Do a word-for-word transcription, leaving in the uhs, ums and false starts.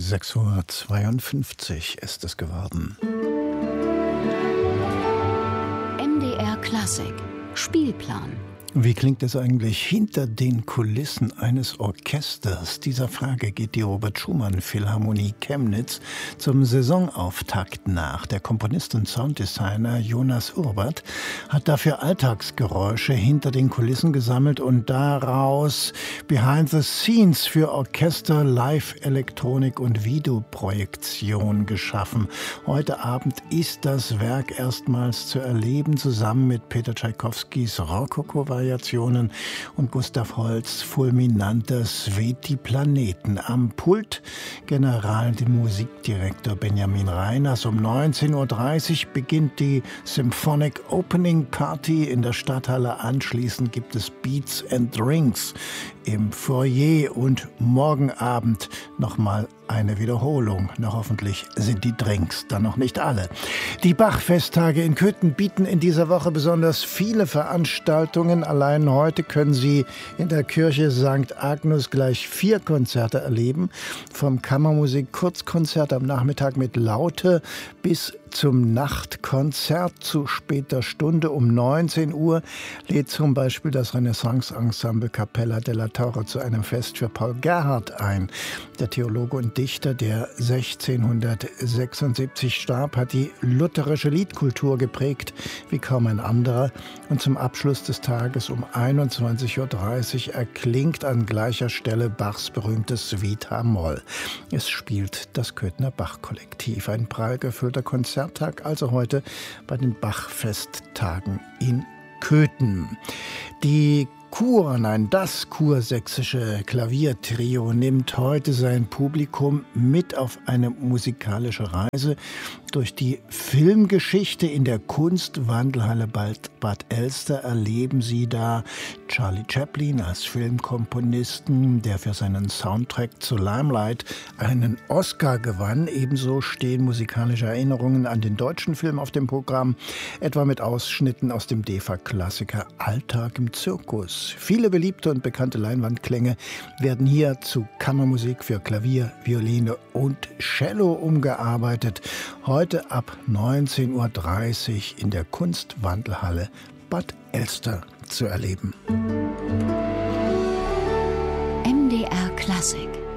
sechs Uhr zweiundfünfzig ist es geworden. M D R Klassik Spielplan. Wie klingt es eigentlich hinter den Kulissen eines Orchesters? Dieser Frage geht die Robert-Schumann-Philharmonie Chemnitz zum Saisonauftakt nach. Der Komponist und Sounddesigner Jonas Urbert hat dafür Alltagsgeräusche hinter den Kulissen gesammelt und daraus Behind the Scenes für Orchester, Live-Elektronik und Videoprojektion geschaffen. Heute Abend ist das Werk erstmals zu erleben, zusammen mit Peter Tschaikowskis Rokoko-Variationen und Gustav Holsts fulminanter Sveti Planeten. Am Pult Generalmusikdirektor Benjamin Reiners. Um neunzehn Uhr dreißig beginnt die Symphonic Opening Party in der Stadthalle. Anschließend gibt es Beats and Drinks im Foyer und morgen Abend nochmal eine Wiederholung. Na, hoffentlich sind die Drinks dann noch nicht alle. Die Bach-Festtage in Köthen bieten in dieser Woche besonders viele Veranstaltungen. Allein heute können Sie in der Kirche Sankt Agnus gleich vier Konzerte erleben. Vom Kammermusik-Kurzkonzert am Nachmittag mit Laute bis zum Nachtkonzert zu später Stunde. Um neunzehn Uhr lädt zum Beispiel das Renaissance-Ensemble Cappella della Torre zu einem Fest für Paul Gerhardt ein. Der Theologe und Dichter, der sechzehnhundertsechsundsiebzig starb, hat die lutherische Liedkultur geprägt wie kaum ein anderer. Und zum Abschluss des Tages um einundzwanzig Uhr dreißig erklingt an gleicher Stelle Bachs berühmtes Vita-Moll. Es spielt das Köthener Bach-Kollektiv. Ein prall gefüllter Konzerttag also heute bei den Bach-Festtagen in Köthen. Die Kur, nein, das kursächsische Klaviertrio nimmt heute sein Publikum mit auf eine musikalische Reise durch die Filmgeschichte. In der Kunstwandelhalle Bad Elster erleben Sie da Charlie Chaplin als Filmkomponisten, der für seinen Soundtrack zu Limelight einen Oscar gewann. Ebenso stehen musikalische Erinnerungen an den deutschen Film auf dem Programm, etwa mit Ausschnitten aus dem D E F A-Klassiker Alltag im Zirkus. Viele beliebte und bekannte Leinwandklänge werden hier zu Kammermusik für Klavier, Violine und Cello umgearbeitet. Heute ab neunzehn Uhr dreißig in der Kunstwandelhalle Bad Elster zu erleben. M D R Klassik